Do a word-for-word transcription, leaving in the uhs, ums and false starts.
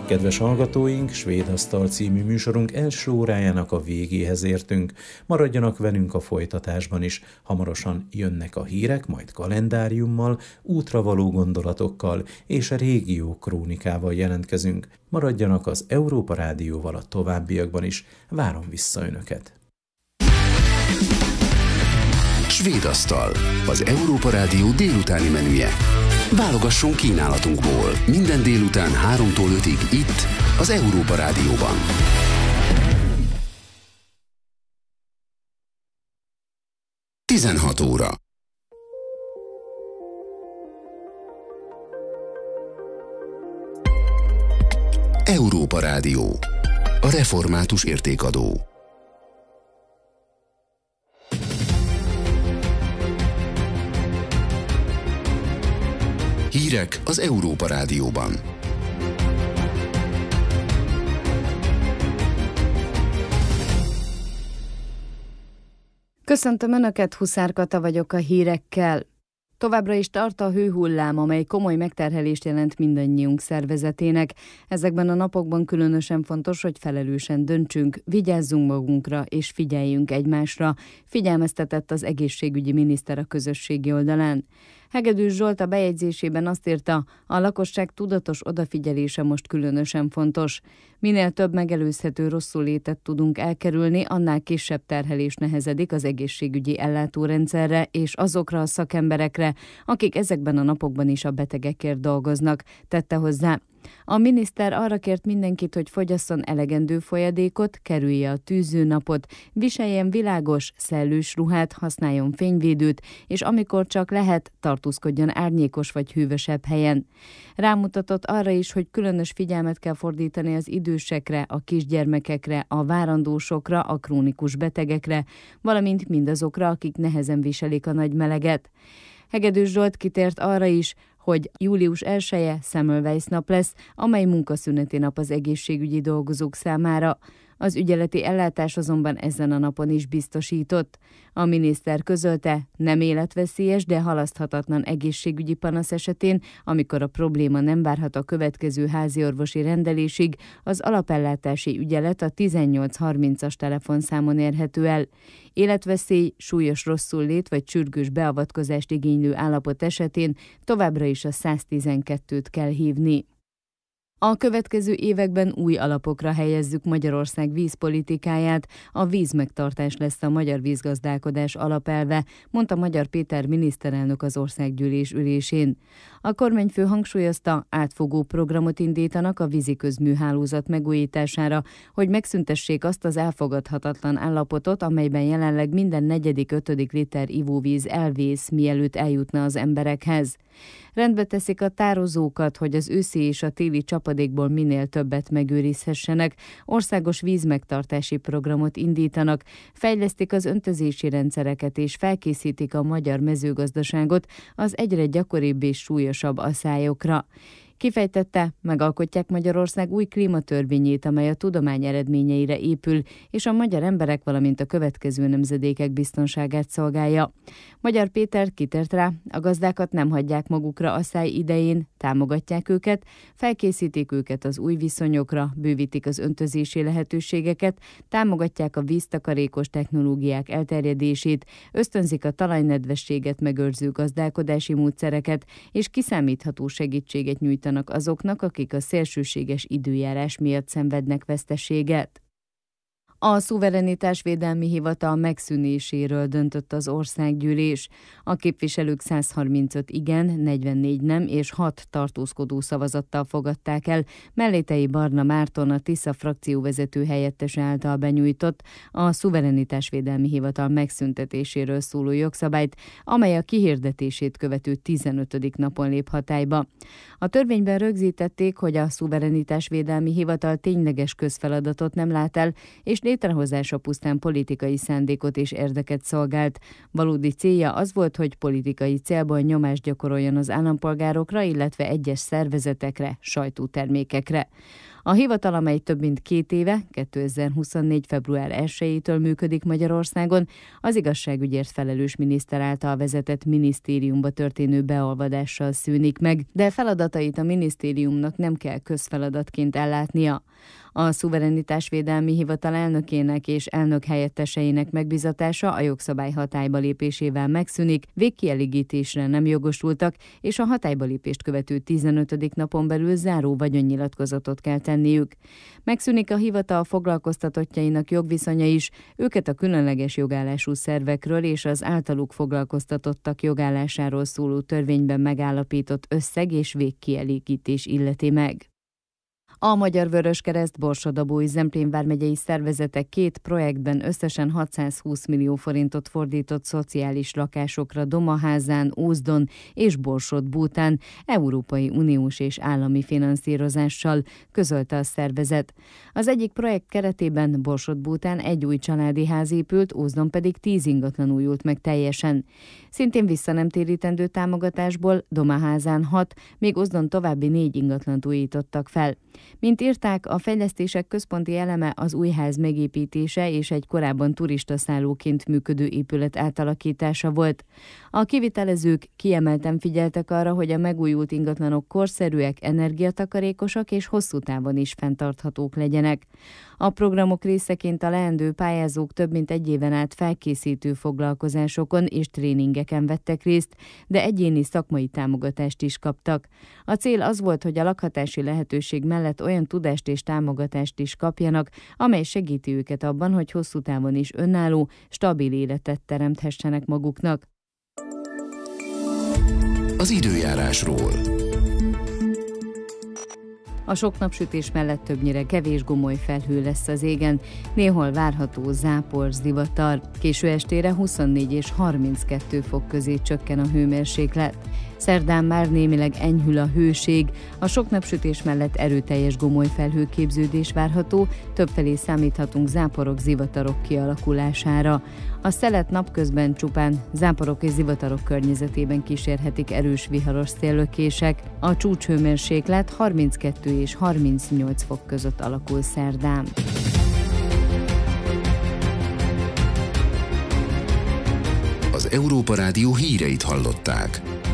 Kedves hallgatóink, Svéd Asztal című műsorunk első órájának a végéhez értünk. Maradjanak velünk a folytatásban is. Hamarosan jönnek a hírek, majd kalendáriummal, útra való gondolatokkal és a régió krónikával jelentkezünk. Maradjanak az Európa Rádióval a továbbiakban is. Várom vissza Önöket. Svéd Asztal, az Európa Rádió délutáni menüje. Válogassunk kínálatunkból minden délután háromtól ötig itt, az Európa Rádióban. tizenhat óra. Európa Rádió. A református értékadó. Hírek az Európa Rádióban. Köszöntöm Önöket, Huszár Kata vagyok a hírekkel. Továbbra is tart a hőhullám, amely komoly megterhelést jelent mindannyiunk szervezetének. Ezekben a napokban különösen fontos, hogy felelősen döntsünk, vigyázzunk magunkra és figyeljünk egymásra, figyelmeztetett az egészségügyi miniszter a közösségi oldalán. Hegedűs Zsolt a bejegyzésében azt írta, a lakosság tudatos odafigyelése most különösen fontos. Minél több megelőzhető rosszulétet tudunk elkerülni, annál kisebb terhelés nehezedik az egészségügyi ellátórendszerre és azokra a szakemberekre, akik ezekben a napokban is a betegekért dolgoznak, tette hozzá. A miniszter arra kért mindenkit, hogy fogyasszon elegendő folyadékot, kerülje a tűzőnapot, viseljen világos, szellős ruhát, használjon fényvédőt, és amikor csak lehet, tartózkodjon árnyékos vagy hűvösebb helyen. Rámutatott arra is, hogy különös figyelmet kell fordítani az idősekre, a kisgyermekekre, a várandósokra, a krónikus betegekre, valamint mindazokra, akik nehezen viselik a nagy meleget. Hegedűs Zsolt kitért arra is, hogy július elseje Semmelweis nap lesz, amely munkaszüneti nap az egészségügyi dolgozók számára. Az ügyeleti ellátás azonban ezen a napon is biztosított. A miniszter közölte, nem életveszélyes, de halaszthatatlan egészségügyi panasz esetén, amikor a probléma nem várhat a következő háziorvosi rendelésig, az alapellátási ügyelet a tizennyolc harmincas telefonszámon érhető el. Életveszély, súlyos rosszullét vagy sürgős beavatkozást igénylő állapot esetén továbbra is a száztizenkettőt kell hívni. A következő években új alapokra helyezzük Magyarország vízpolitikáját, a vízmegtartás lesz a magyar vízgazdálkodás alapelve, mondta Magyar Péter miniszterelnök az országgyűlés ülésén. A kormányfő hangsúlyozta, átfogó programot indítanak a víziközműhálózat megújítására, hogy megszüntessék azt az elfogadhatatlan állapotot, amelyben jelenleg minden negyedik-ötödik liter ivóvíz elvész, mielőtt eljutna az emberekhez. Rendbe teszik a tározókat, hogy az őszi és a téli csapadékból minél többet megőrizhessenek, országos vízmegtartási programot indítanak, fejlesztik az öntözési rendszereket és felkészítik a magyar mezőgazdaságot az egyre gyakoribb és súlyosabb aszályokra. Kifejtette, megalkotják Magyarország új klímatörvényét, amely a tudomány eredményeire épül, és a magyar emberek, valamint a következő nemzedékek biztonságát szolgálja. Magyar Péter kitért rá, a gazdákat nem hagyják magukra asszály idején, támogatják őket, felkészítik őket az új viszonyokra, bővítik az öntözési lehetőségeket, támogatják a víztakarékos technológiák elterjedését, ösztönzik a talajnedvességet megőrző gazdálkodási módszereket, és kiszámítható segítséget nyújtanak azoknak, akik a szélsőséges időjárás miatt szenvednek veszteséget. A szuverenitásvédelmi hivatal megszűnéséről döntött az országgyűlés. A képviselők száz harmincöt igen, negyvennégy nem és hat tartózkodó szavazattal fogadták el Mellétei Barna Márton, a Tisza frakcióvezető helyettese által benyújtott a szuverenitásvédelmi hivatal megszüntetéséről szóló jogszabályt, amely a kihirdetését követő tizenötödik napon lép hatályba. A törvényben rögzítették, hogy a szuverenitásvédelmi hivatal tényleges közfeladatot nem lát el, és létrehozása pusztán politikai szándékot és érdeket szolgált. Valódi célja az volt, hogy politikai célból nyomást gyakoroljon az állampolgárokra, illetve egyes szervezetekre, sajtótermékekre. A hivatal, amely több mint két éve, kétezer-huszonnégy. február elsejétől működik Magyarországon, az igazságügyért felelős miniszter által vezetett minisztériumba történő beolvadással szűnik meg, de feladatait a minisztériumnak nem kell közfeladatként ellátnia. A Szuverenitásvédelmi Hivatal elnökének és elnök helyetteseinek megbizatása a jogszabály hatályba lépésével megszűnik, végkielégítésre nem jogosultak, és a hatályba lépést követő tizenötödik napon belül záró vagyonnyilatkozatot kell tenniük. Megszűnik a hivatal foglalkoztatottjainak jogviszonya is, őket a különleges jogállású szervekről és az általuk foglalkoztatottak jogállásáról szóló törvényben megállapított összeg és végkielégítés illeti meg. A Magyar Vöröskereszt, Borsod-Abaúj Zemplén vármegyei szervezetek két projektben összesen hatszázhúsz millió forintot fordított szociális lakásokra Domaházán, Ózdon és Borsod-Bútán Európai Uniós és állami finanszírozással, közölte a szervezet. Az egyik projekt keretében Borsod-Bútán egy új családi ház épült, Ózdon pedig tíz ingatlan újult meg teljesen. Szintén visszanemtérítendő támogatásból Domaházán hat, még Ózdon további négy ingatlant újítottak fel. Mint írták, a fejlesztések központi eleme az új ház megépítése és egy korábban turistaszállóként működő épület átalakítása volt. A kivitelezők kiemelten figyeltek arra, hogy a megújult ingatlanok korszerűek, energiatakarékosak és hosszú távon is fenntarthatók legyenek. A programok részeként a leendő pályázók több mint egy éven át felkészítő foglalkozásokon és tréningeken vettek részt, de egyéni szakmai támogatást is kaptak. A cél az volt, hogy a lakhatási lehetőség mellett olyan tudást és támogatást is kapjanak, amely segíti őket abban, hogy hosszú távon is önálló, stabil életet teremthessenek maguknak. Az időjárásról. A sok napsütés mellett többnyire kevés gomoly felhő lesz az égen, néhol várható zápor, zivatar. Késő estére huszonnégy és harminckettő fok közé csökken a hőmérséklet. Szerdán már némileg enyhül a hőség, a sok napsütés mellett erőteljes gomoly felhőképződés várható, többfelé számíthatunk záporok, zivatarok kialakulására. A szelet napközben csupán záporok és zivatarok környezetében kísérhetik erős viharos széllökések. A csúcshőmérséklet harminckettő és harmincnyolc fok között alakul szerdán. Az Európa Rádió híreit hallották.